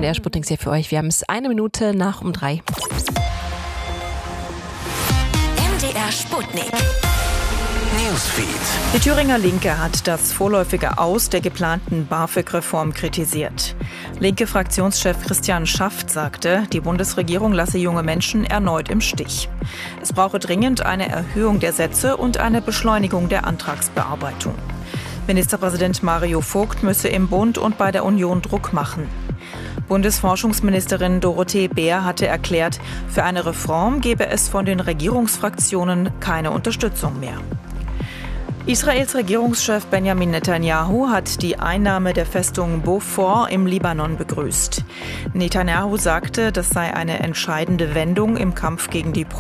MDR Sputnik ist hier für euch. Wir haben es 1 Minute nach um 3. MDR Sputnik. Newsfeed. Die Thüringer Linke hat das vorläufige Aus der geplanten BAföG-Reform kritisiert. Linke Fraktionschef Christian Schaft sagte, die Bundesregierung lasse junge Menschen erneut im Stich. Es brauche dringend eine Erhöhung der Sätze und eine Beschleunigung der Antragsbearbeitung. Ministerpräsident Mario Vogt müsse im Bund und bei der Union Druck machen. Bundesforschungsministerin Dorothee Bär hatte erklärt, für eine Reform gebe es von den Regierungsfraktionen keine Unterstützung mehr. Israels Regierungschef Benjamin Netanyahu hat die Einnahme der Festung Beaufort im Libanon begrüßt. Netanyahu sagte, das sei eine entscheidende Wendung im Kampf gegen die